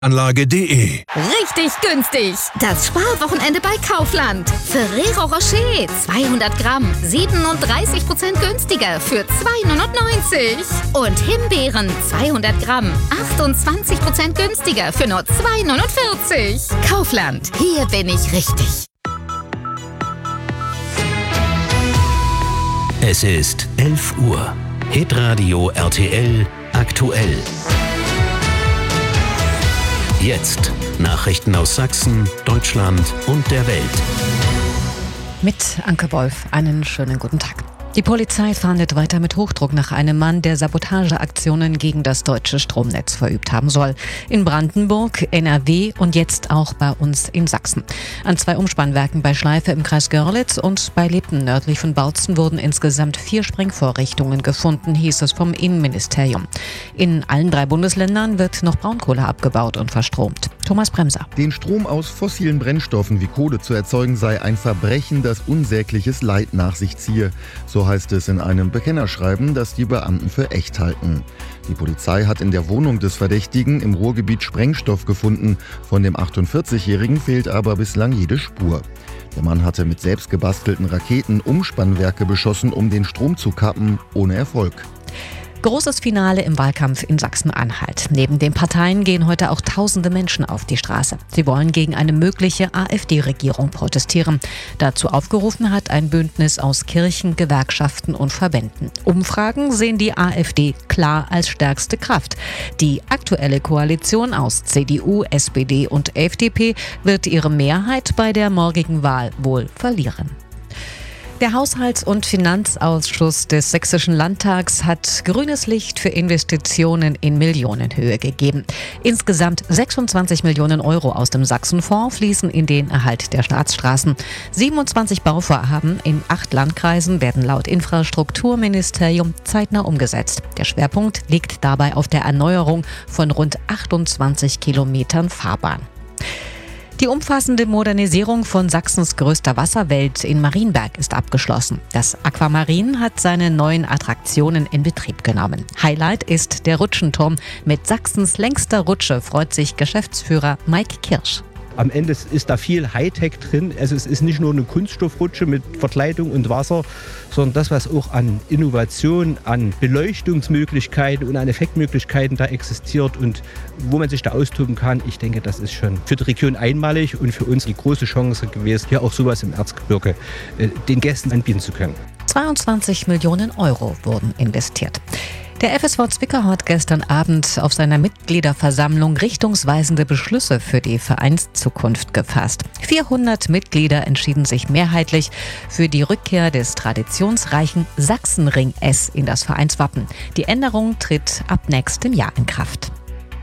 Anlage.de. Richtig günstig. Das Sparwochenende bei Kaufland. Ferrero Rocher 200 Gramm 37% günstiger für 2,99. Und Himbeeren 200 Gramm 28% günstiger für nur 2,49. Kaufland. Hier bin ich richtig. Es ist 11 Uhr. Hitradio RTL aktuell. Jetzt Nachrichten aus Sachsen, Deutschland und der Welt. Mit Anke Wolf, einen schönen guten Tag. Die Polizei fahndet weiter mit Hochdruck nach einem Mann, der Sabotageaktionen gegen das deutsche Stromnetz verübt haben soll. In Brandenburg, NRW und jetzt auch bei uns in Sachsen. An 2 Umspannwerken bei Schleife im Kreis Görlitz und bei Lippen nördlich von Bautzen wurden insgesamt 4 Sprengvorrichtungen gefunden, hieß es vom Innenministerium. In allen 3 Bundesländern wird noch Braunkohle abgebaut und verstromt. Thomas Bremser. Den Strom aus fossilen Brennstoffen wie Kohle zu erzeugen, sei ein Verbrechen, das unsägliches Leid nach sich ziehe. So heißt es in einem Bekennerschreiben, das die Beamten für echt halten. Die Polizei hat in der Wohnung des Verdächtigen im Ruhrgebiet Sprengstoff gefunden. Von dem 48-Jährigen fehlt aber bislang jede Spur. Der Mann hatte mit selbst gebastelten Raketen Umspannwerke beschossen, um den Strom zu kappen, ohne Erfolg. Großes Finale im Wahlkampf in Sachsen-Anhalt. Neben den Parteien gehen heute auch tausende Menschen auf die Straße. Sie wollen gegen eine mögliche AfD-Regierung protestieren. Dazu aufgerufen hat ein Bündnis aus Kirchen, Gewerkschaften und Verbänden. Umfragen sehen die AfD klar als stärkste Kraft. Die aktuelle Koalition aus CDU, SPD und FDP wird ihre Mehrheit bei der morgigen Wahl wohl verlieren. Der Haushalts- und Finanzausschuss des Sächsischen Landtags hat grünes Licht für Investitionen in Millionenhöhe gegeben. Insgesamt 26 Millionen Euro aus dem Sachsenfonds fließen in den Erhalt der Staatsstraßen. 27 Bauvorhaben in 8 Landkreisen werden laut Infrastrukturministerium zeitnah umgesetzt. Der Schwerpunkt liegt dabei auf der Erneuerung von rund 28 Kilometern Fahrbahn. Die umfassende Modernisierung von Sachsens größter Wasserwelt in Marienberg ist abgeschlossen. Das Aquamarin hat seine neuen Attraktionen in Betrieb genommen. Highlight ist der Rutschenturm. Mit Sachsens längster Rutsche freut sich Geschäftsführer Mike Kirsch. Am Ende ist da viel Hightech drin. Also es ist nicht nur eine Kunststoffrutsche mit Verkleidung und Wasser, sondern das, was auch an Innovation, an Beleuchtungsmöglichkeiten und an Effektmöglichkeiten da existiert und wo man sich da austoben kann. Ich denke, das ist schon für die Region einmalig und für uns die große Chance gewesen, hier auch sowas im Erzgebirge den Gästen anbieten zu können. 22 Millionen Euro wurden investiert. Der FSV Zwickau hat gestern Abend auf seiner Mitgliederversammlung richtungsweisende Beschlüsse für die Vereinszukunft gefasst. 400 Mitglieder entschieden sich mehrheitlich für die Rückkehr des traditionsreichen Sachsenring S in das Vereinswappen. Die Änderung tritt ab nächstem Jahr in Kraft.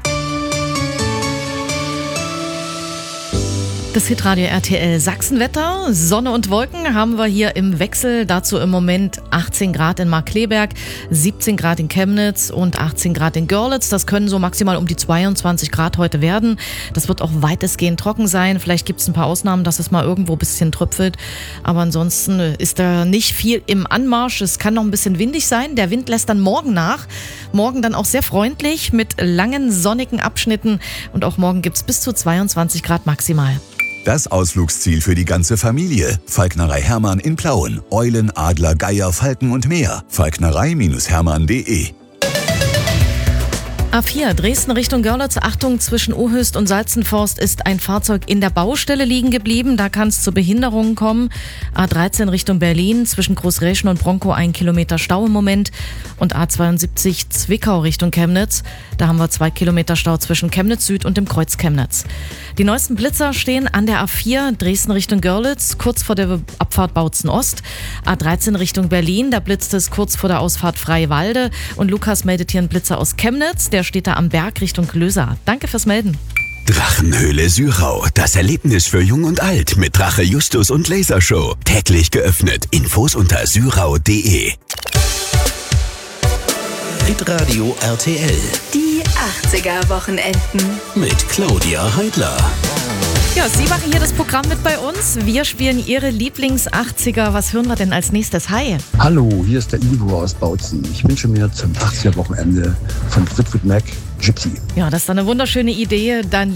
Das Hitradio RTL Sachsenwetter, Sonne und Wolken haben wir hier im Wechsel. Dazu im Moment 18 Grad in Markkleeberg, 17 Grad in Chemnitz und 18 Grad in Görlitz. Das können so maximal um die 22 Grad heute werden. Das wird auch weitestgehend trocken sein. Vielleicht gibt es ein paar Ausnahmen, dass es mal irgendwo ein bisschen tröpfelt. Aber ansonsten ist da nicht viel im Anmarsch. Es kann noch ein bisschen windig sein. Der Wind lässt dann morgen nach. Morgen dann auch sehr freundlich mit langen sonnigen Abschnitten. Und auch morgen gibt es bis zu 22 Grad maximal. Das Ausflugsziel für die ganze Familie. Falknerei Hermann in Plauen. Eulen, Adler, Geier, Falken und mehr. Falknerei-hermann.de. A4 Dresden Richtung Görlitz. Achtung, zwischen Ohöst und Salzenforst ist ein Fahrzeug in der Baustelle liegen geblieben. Da kann es zu Behinderungen kommen. A13 Richtung Berlin. Zwischen Großräschen und Bronkow 1 Kilometer Stau im Moment. Und A72 Zwickau Richtung Chemnitz. Da haben wir 2 Kilometer Stau zwischen Chemnitz Süd und dem Kreuz Chemnitz. Die neuesten Blitzer stehen an der A4 Dresden Richtung Görlitz, kurz vor der Abfahrt Bautzen Ost. A13 Richtung Berlin, da blitzt es kurz vor der Ausfahrt Freiwalde. Und Lukas meldet hier einen Blitzer aus Chemnitz, der steht da am Berg Richtung Klöser. Danke fürs Melden. Drachenhöhle Syrau. Das Erlebnis für Jung und Alt mit Drache Justus und Lasershow. Täglich geöffnet. Infos unter syrau.de. Hitradio RTL. Die 80er Wochenenden. Mit Claudia Heidler. Ja, Sie machen hier das Programm mit bei uns. Wir spielen Ihre Lieblings-80er. Was hören wir denn als nächstes? Hi. Hallo, hier ist der Ivo aus Bautzen. Ich wünsche mir zum 80er-Wochenende von Fleetwood Mac Gypsy. Ja, das ist doch eine wunderschöne Idee. Dann